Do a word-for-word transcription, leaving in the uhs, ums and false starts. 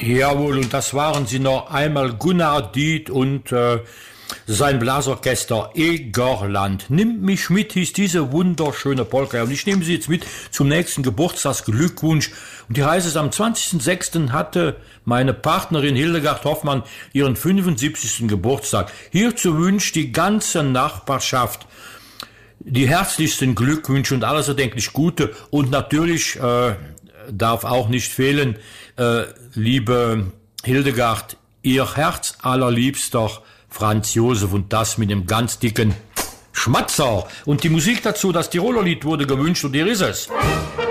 Jawohl, und das waren sie noch einmal, Gunnar Diet und äh, sein Blasorchester Egerland. Nimmt mich mit, hieß diese wunderschöne Polka. Und ich nehme sie jetzt mit zum nächsten Geburtstagsglückwunsch. Und die heißt es, am zwanzigsten sechsten hatte meine Partnerin Hildegard Hoffmann ihren fünfundsiebzigsten Geburtstag. Hierzu wünscht die ganze Nachbarschaft die herzlichsten Glückwünsche und alles erdenklich Gute. Und natürlich äh, darf auch nicht fehlen, äh, liebe Hildegard, ihr Herz allerliebster Franz Josef, und das mit dem ganz dicken Schmatzer. Und die Musik dazu, das Tiroler Lied, wurde gewünscht, und hier ist es.